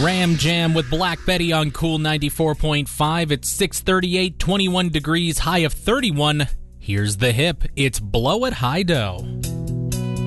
Ram Jam with Black Betty on Cool 94.5. It's 6:38, 21 degrees, high of 31. Here's the hip. It's Blow It High Dough.